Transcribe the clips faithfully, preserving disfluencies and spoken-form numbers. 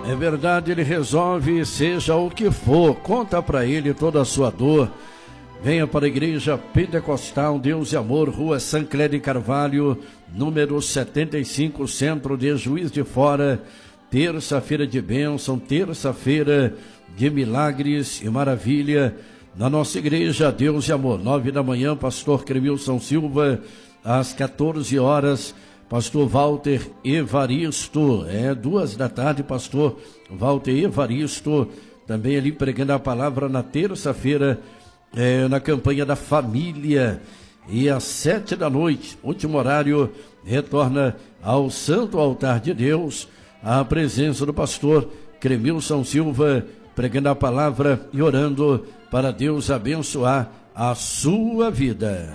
É verdade, ele resolve, seja o que for, conta para ele toda a sua dor. Venha para a Igreja Pentecostal Deus e Amor, Rua Sancler de Carvalho, número setenta e cinco, Centro de Juiz de Fora. Terça-feira de bênção, terça-feira de milagres e maravilha na nossa Igreja Deus e Amor. Nove da manhã, pastor Cremilson Silva, às quatorze horas, pastor Walter Evaristo, é duas da tarde, pastor Walter Evaristo, também ali pregando a palavra na terça-feira, é, na campanha da família. E às sete da noite, último horário, retorna ao Santo Altar de Deus, a presença do pastor Cremilson Silva, pregando a palavra e orando para Deus abençoar a sua vida.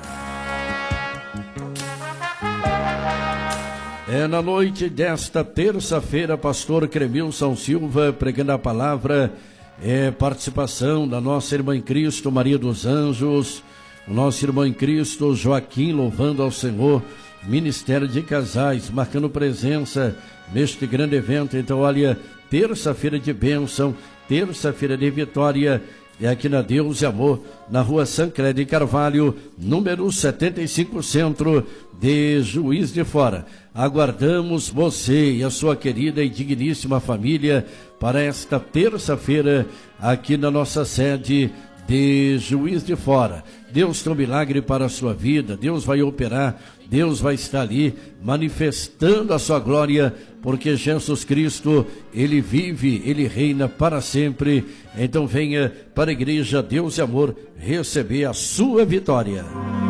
É na noite desta terça-feira, pastor Cremilson Silva, pregando a palavra, é participação da nossa irmã em Cristo, Maria dos Anjos, o nosso irmão em Cristo, Joaquim, louvando ao Senhor, Ministério de Casais, marcando presença neste grande evento. Então, olha, terça-feira de bênção, terça-feira de vitória, é aqui na Deus e Amor, na Rua Sancler de Carvalho, número setenta e cinco, Centro de Juiz de Fora. Aguardamos você e a sua querida e digníssima família para esta terça-feira aqui na nossa sede de Juiz de Fora. Deus tem um milagre para a sua vida, Deus vai operar, Deus vai estar ali manifestando a sua glória, porque Jesus Cristo, Ele vive, Ele reina para sempre. Então venha para a Igreja Deus e Amor receber a sua vitória.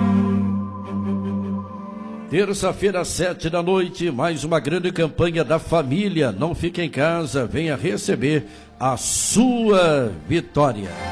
Terça-feira, sete da noite, mais uma grande campanha da família. Não fique em casa, venha receber a sua vitória.